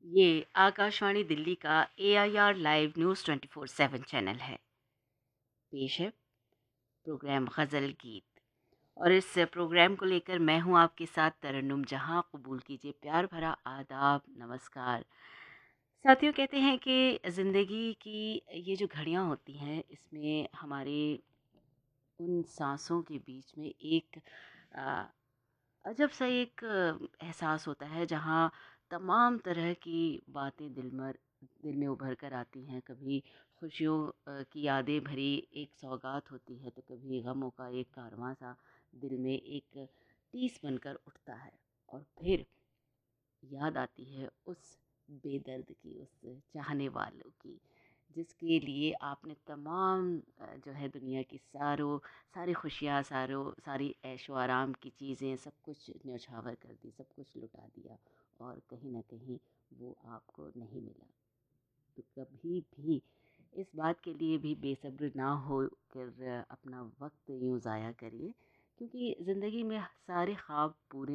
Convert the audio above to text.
ये आकाशवाणी दिल्ली का AIR live news 24/7 channel है। पेश है प्रोग्राम गज़ल गीत और इस प्रोग्राम को लेकर मैं हूँ आपके साथ तरन्नुम जहां। कबूल कीजिए प्यार भरा आदाब, नमस्कार। साथियों, कहते हैं कि ज़िंदगी की ये जो घड़ियाँ होती हैं इसमें हमारे उन सांसों के बीच में एक आ, अजब सा एक एहसास होता है जहाँ तमाम तरह की बातें दिल में उभर कर आती हैं। कभी खुशियों की यादें भरी एक सौगात होती है, तो कभी गमों का एक कारवां सा दिल में एक टीस बनकर उठता है। और फिर याद आती है उस बेदर्द की, उस चाहने वालों की, जिसके लिए आपने तमाम जो है दुनिया की सारी खुशियाँ, सारी ऐशो आराम की चीज़ें सब कुछ न्यौछावर कर दी, सब कुछ लुटा दिया और कहीं न कहीं वो आपको नहीं मिला। तो कभी भी इस बात के लिए भी बेसब्र ना हो कर अपना वक्त यूँ ज़ाया करिए, क्योंकि ज़िंदगी में सारे ख्वाब पूरे